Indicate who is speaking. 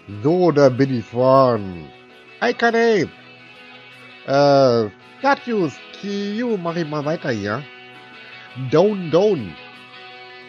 Speaker 1: So, da bin ich vorn. Hi, Kane. Statius, Kiyu, mach ich mal weiter hier. Down.